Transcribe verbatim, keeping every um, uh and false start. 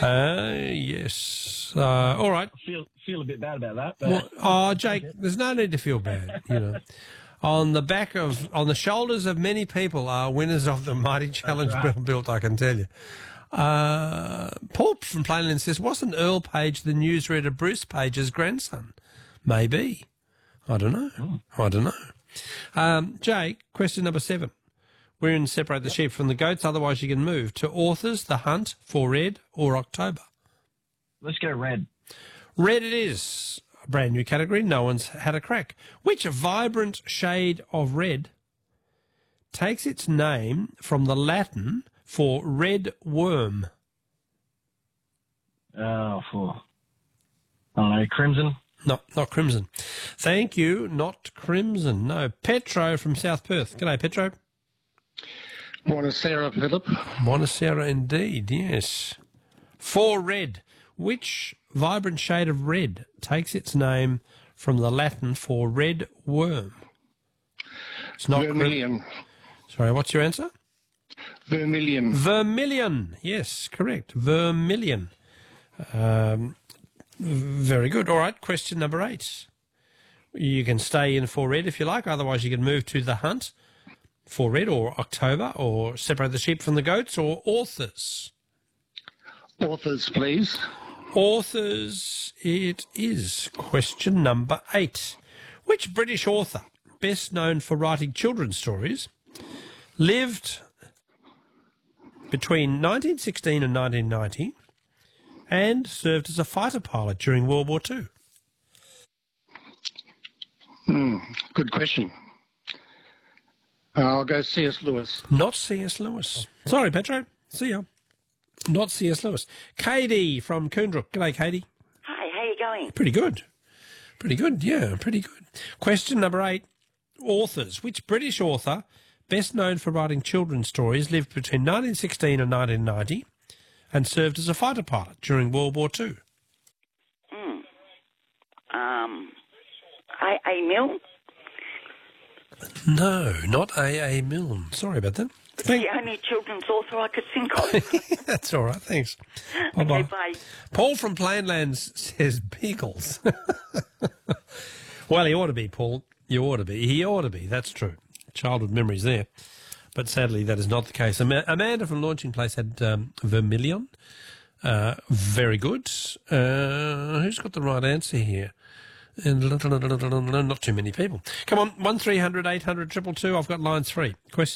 Uh, yes. Uh, all right. I feel feel a bit bad about that. But Well, oh, Jake, there's no need to feel bad, you know. On the back of, on the shoulders of many people are winners of the Mighty Challenge right. built, I can tell you. Uh, Paul from Plainland says, wasn't Earl Page the newsreader Bruce Page's grandson? Maybe. I don't know. Mm. I don't know. Um, Jake, question number seven. We're in Separate the Sheep from the Goats, otherwise you can move to authors, The Hunt, For Red or October. Let's go red. Red it is. A brand new category. No one's had a crack. Which vibrant shade of red takes its name from the Latin for red worm? Oh, for I don't know, crimson. No, not crimson. Thank you, not crimson. No, Petro from South Perth. G'day, Petro. Buonasera, Philip. Buonasera indeed, yes. For red. Which vibrant shade of red takes its name from the Latin for red worm? It's not Vermilion. Crim- Sorry, what's your answer? Vermilion. Vermilion. Yes, correct. Vermilion. Um, very good. All right, question number eight. You can stay in for red if you like, otherwise you can move to The Hunt, For Red or October, or Separate the Sheep from the Goats, or authors. Authors, please. Authors it is. Question number eight. Which British author, best known for writing children's stories, lived between nineteen sixteen and nineteen ninety and served as a fighter pilot during World War Two? Hmm, good question. I'll go C S Lewis. Not C S Lewis. Sorry, Petro. See ya. Not C S Lewis. Katie from Coondrook. G'day, Katie. Hi, how you going? Pretty good. Pretty good, yeah, pretty good. Question number eight. Authors. Which British author, best known for writing children's stories, lived between nineteen sixteen and nineteen ninety and served as a fighter pilot during World War Two? Hmm. Um, A. A. Milne? No, not A. A. Milne. Sorry about that. It's the only children's author I could think of. That's all right, thanks. Bye-bye. Okay, bye. Paul from Plainlands says Beagles. Well, he ought to be, Paul. You ought to be. He ought to be. That's true. Childhood memories there. But sadly, that is not the case. Am- Amanda from Launching Place had um, Vermilion. Uh, very good. Uh, who's got the right answer here? And not too many people. Come on, one three hundred eight hundred two two. I've got line three. Question.